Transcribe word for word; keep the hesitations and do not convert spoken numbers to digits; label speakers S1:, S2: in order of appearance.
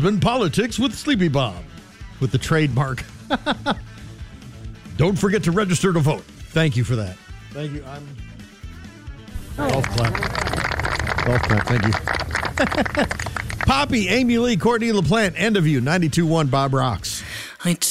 S1: husband, Politics with Sleepy Bob, with the trademark. Don't forget to register to vote. Thank you for that. Thank you. I'm golf clap. Golf clap. Thank you. Poppy, Amy Lee, Courtney LaPlante, End of You, ninety-two point one Bob Rocks.
S2: I